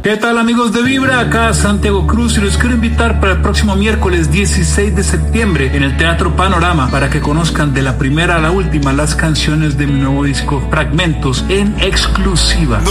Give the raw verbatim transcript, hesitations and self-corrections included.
¿Qué tal, amigos de Vibra? Acá Santiago Cruz y los quiero invitar para el próximo miércoles dieciséis de septiembre en el Teatro Panorama para que conozcan de la primera a la última las canciones de mi nuevo disco Fragmentos en exclusiva. No